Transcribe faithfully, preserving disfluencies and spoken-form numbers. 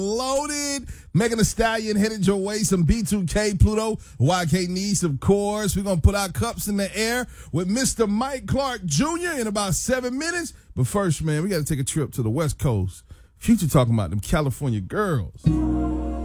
Loaded. Megan Thee Stallion headed your way. Some B two K, Pluto, Y K Nice, of course. We're going to put our cups in the air with Mister Mike Clark Junior in about seven minutes. But first, man, we got to take a trip to the West Coast. Future talking about them California girls.